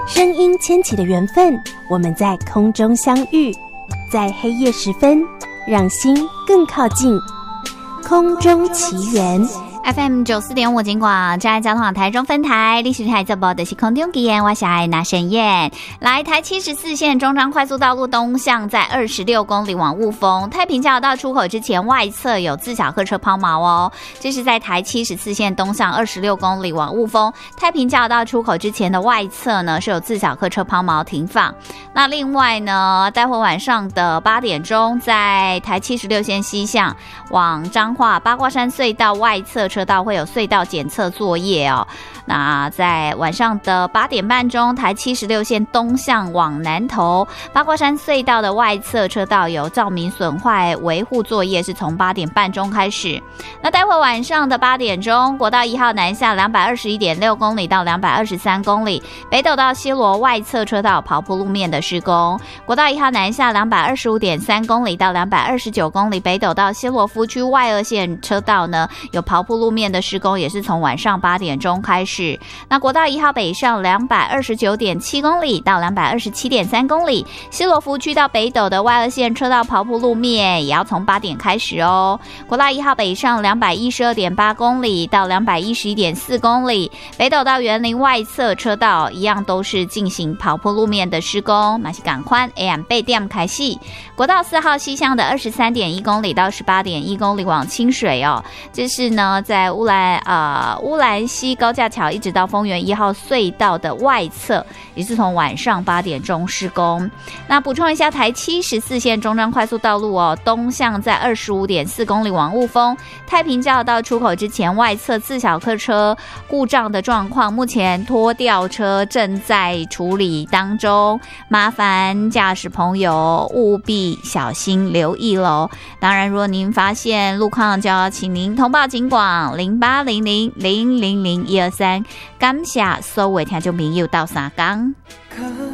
声音牵起的缘分，我们在空中相遇，在黑夜时分，让心更靠近。空中奇缘 FM 94.5金广真爱交通网台中分台，历史台这播的是空中奇缘，我是爱拿沈燕。来台74线中彰快速道路东向在26公里往雾峰太平交流道出口之前外侧有自小客车抛锚哦，这是在台74线东向26公里往雾峰太平交流道出口之前的外侧呢是有自小客车抛锚停放。那另外呢，待会晚上的8点钟，在台76线西向往彰化八卦山隧道外侧车道会有隧道检测作业哦。那在晚上的8点半钟，台76线东向往南投八卦山隧道的外侧车道有照明损坏维护作业，是从8点半钟开始。那待会晚上的8点钟，国道1号南下221.6公里到223公里，北斗到西螺外侧车道跑铺路面的施工。国道1号南下225.3公里到229公里，北斗到西螺夫区外二线车道呢有跑铺路面的施工，也是从晚上8点钟开始。那国道1号北上229.7公里到227.3公里，西螺夫区到北斗的外二线车道跑铺路面也要从8点开始哦。国道1号北上212.8公里到211.4公里，北斗到园林外侧车道一样都是进行跑铺路面的施工，那是赶快8点开始。国道4号西向的23.1公里到18.1公里往清水哦，这是呢在乌兰溪高架桥一直到丰原1号隧道的外侧，也是从晚上8点钟施工。那补充一下，台74线中彰快速道路哦，东向在25.4公里往雾峰太平交流道出口之前外侧自小客车故障的状况，目前拖吊车正在处理当中，麻烦驾驶朋友务必小心留意咯。当然如果您发现路况，就要请您通报警广0800000123，感谢所有听众朋友到三江。